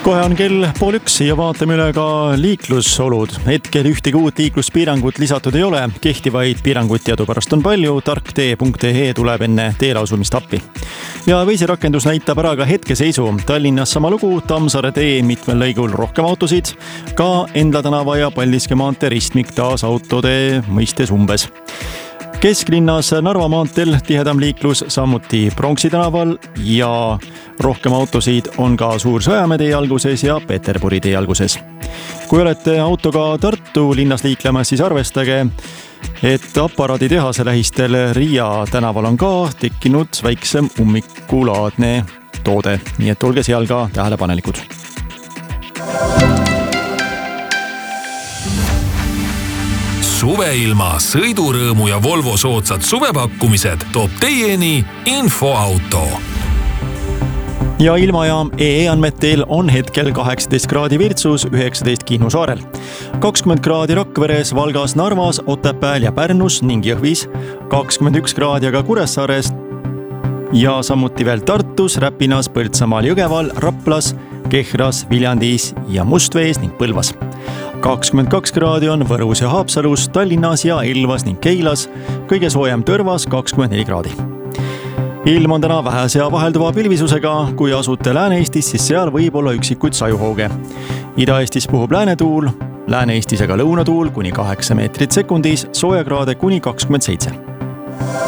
Kohe on kell 12 ja vaatame üle ka liiklusolud. Hetkel ühtegi uut liikluspiirangut lisatud ei ole. Kehtivaid piiranguid teadupärast on palju. Tarktee.ee tuleb enne teelausumist appi. Ja veisirakendus näitab ära ka hetkeseisu. Tallinnas sama lugu, Tammsaare tee mitmel lõigul rohkem autosid. Ka Endla tänava ja Paldiski maantee ristmik taas autode mõistes umbes. Kesklinnas Narva maanteel tihedam liiklus, samuti Pronksi tänaval ja rohkem autosid on ka Suur-Sõjamäe tee alguses ja Peterburi tee alguses. Kui olete autoga Tartu linnas liiklemas, siis arvestage, et aparaaditehase lähistel Riia tänaval on ka tekkinud väiksem ummikulaadne toode, nii et olge seal ka tähelepanelikud. Suveilma, sõidurõõmu ja Volvo soodsad suvepakkumised toob teieni Infoauto. Ja ilmajaam EE andmetel on hetkel 18 kraadi Virtsus, 19 Kihnu saarel, 20 kraadi Rakveres, Valgas, Narvas, Otepääl ja Pärnus ning Jõhvis, 21 kraadi aga Kuressaares ja samuti veel Tartus, Räpinas, Põltsamaal, Jõgeval, Raplas, Kehras, Viljandis ja Mustvees ning Põlvas. 22 kraadi on Võrus ja Haapsalus, Tallinnas ja Elvas ning Keilas, kõige soojem Tõrvas 24 kraadi. Ilm on täna vähese ja vahelduva pilvisusega, kui asute Lääne-Eestis, siis seal võib olla üksikuid sajuhooge. Ida-Eestis puhub läänetuul, Lääne-Eestis aga lõunatuul kuni 8 meetrit sekundis, soojakraade kuni 27.